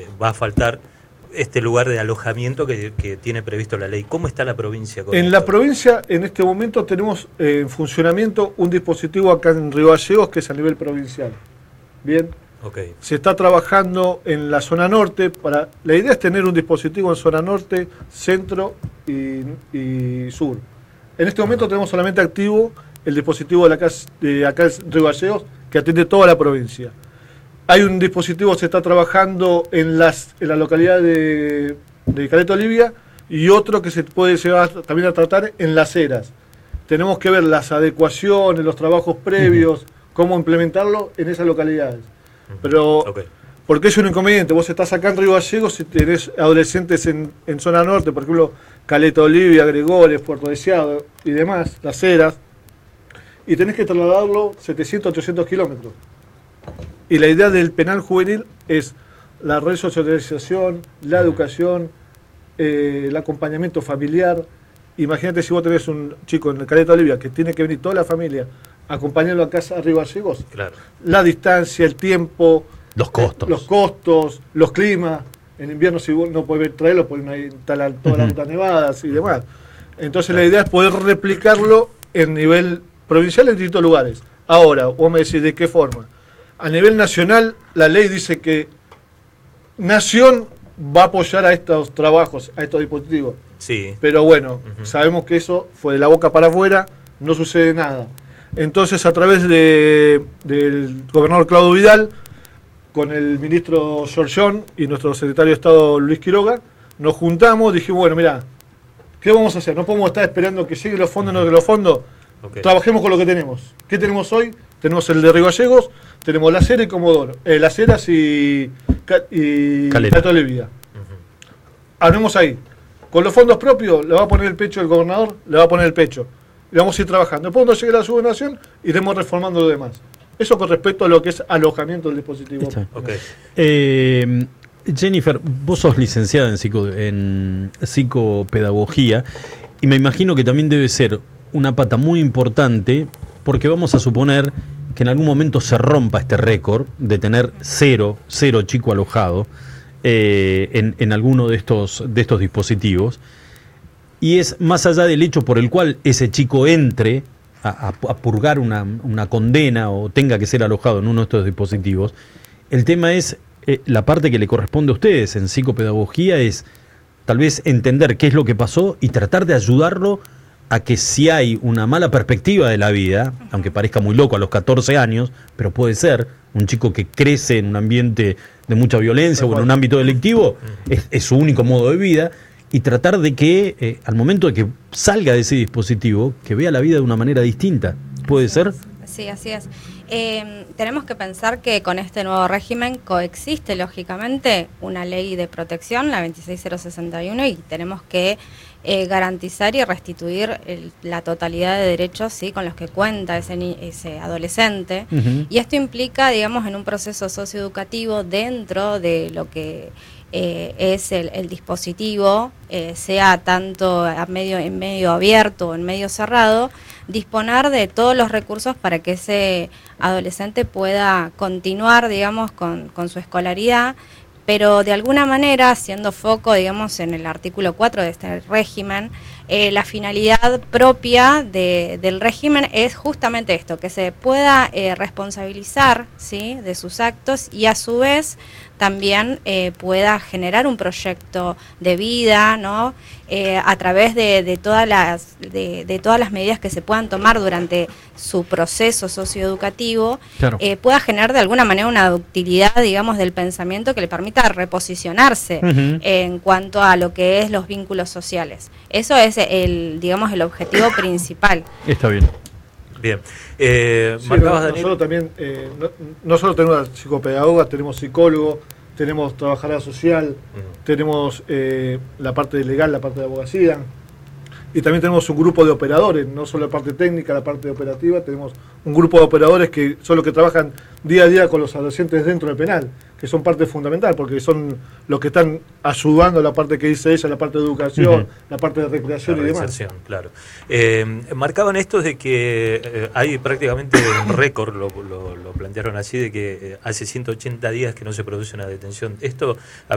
va a faltar este lugar de alojamiento que tiene previsto la ley. ¿Cómo está la provincia con En esto? la provincia, en este momento, tenemos en funcionamiento un dispositivo acá en Río Gallegos que es a nivel provincial. Bien. Okay. Se está trabajando en la zona norte. La idea es tener un dispositivo en zona norte, centro y sur. En este momento tenemos solamente activo el dispositivo de acá en Río Gallegos, que atiende toda la provincia. Hay un dispositivo que se está trabajando en la localidad de Caleta Olivia y otro que se puede llevar también a tratar en Las Heras. Tenemos que ver las adecuaciones, los trabajos previos, cómo implementarlo en esas localidades. Pero, porque es un inconveniente, vos estás acá en Río Gallegos y tenés adolescentes en zona norte, por ejemplo, Caleta Olivia, Gregores, Puerto Deseado y demás, Las Heras, y tenés que trasladarlo 700, 800 kilómetros. Y la idea del penal juvenil es la resocialización, la educación, el acompañamiento familiar. Imagínate si vos tenés un chico en Caleta Olivia que tiene que venir toda la familia a acompañarlo a casa a Río Gallegos. Claro. La distancia, el tiempo, los costos, los climas. En invierno si vos no podés traerlo porque no hay todas las rutas nevadas y demás. Entonces la idea es poder replicarlo en nivel provincial en distintos lugares. Ahora, vos me decís de qué forma. A nivel nacional, la ley dice que Nación va a apoyar a estos trabajos, a estos dispositivos. Sí. Pero bueno, sabemos que eso fue de la boca para afuera, no sucede nada. Entonces, a través del gobernador Claudio Vidal, con el ministro Giorgión y nuestro secretario de Estado Luis Quiroga, nos juntamos, dijimos, bueno, mira, ¿qué vamos a hacer? No podemos estar esperando que lleguen los fondos, no lleguen los fondos. Trabajemos con lo que tenemos. ¿Qué tenemos hoy? Tenemos el de Río Gallegos, tenemos Las Heras y Comodoro, Las Heras y Caleta Olivia. Hablemos ahí. Con los fondos propios le va a poner el pecho el gobernador, le va a poner el pecho. Y vamos a ir trabajando. Después cuando llegue la subvención, iremos reformando lo demás. Eso con respecto a lo que es alojamiento del dispositivo. Jennifer, vos sos licenciada en psicopedagogía y me imagino que también debe ser una pata muy importante porque vamos a suponer que en algún momento se rompa este récord de tener cero chico alojado en alguno de estos dispositivos, y es más allá del hecho por el cual ese chico entre a purgar una condena o tenga que ser alojado en uno de estos dispositivos. El tema es la parte que le corresponde a ustedes en psicopedagogía es tal vez entender qué es lo que pasó y tratar de ayudarlo a que si hay una mala perspectiva de la vida, aunque parezca muy loco a los 14 años, pero puede ser un chico que crece en un ambiente de mucha violencia o en un ámbito delictivo, es su único modo de vida, y tratar de que al momento de que salga de ese dispositivo, que vea la vida de una manera distinta. ¿Puede ser? Sí, así es. Tenemos que pensar que con este nuevo régimen coexiste, lógicamente, una ley de protección, la 26061, y tenemos que garantizar y restituir la totalidad de derechos, ¿sí?, con los que cuenta ese adolescente. Y esto implica, digamos, en un proceso socioeducativo dentro de lo que es el dispositivo, sea tanto en medio abierto o en medio cerrado, disponer de todos los recursos para que ese adolescente pueda continuar, digamos, con su escolaridad, pero de alguna manera, haciendo foco, digamos, en el artículo 4 de este régimen, la finalidad propia del régimen es justamente esto, que se pueda responsabilizar, ¿sí?, de sus actos y a su vez también pueda generar un proyecto de vida, ¿no?, a través de todas las medidas que se puedan tomar durante su proceso socioeducativo, claro, pueda generar de alguna manera una ductilidad, digamos, del pensamiento que le permita reposicionarse en cuanto a lo que es los vínculos sociales. Eso es digamos, el objetivo principal. Está bien. Bien. Nosotros también, no solo tenemos psicopedagoga, tenemos psicólogo, tenemos trabajadora social, tenemos la parte legal, la parte de abogacía, y también tenemos un grupo de operadores, no solo la parte técnica, la parte operativa, tenemos un grupo de operadores que son los que trabajan día a día con los adolescentes dentro del penal, que son parte fundamental, porque son los que están ayudando a la parte que dice ella, la parte de educación, la parte de recreación y demás. Claro. Marcaban esto de que hay prácticamente un récord, lo plantearon así, de que hace 180 días que no se produce una detención. Esto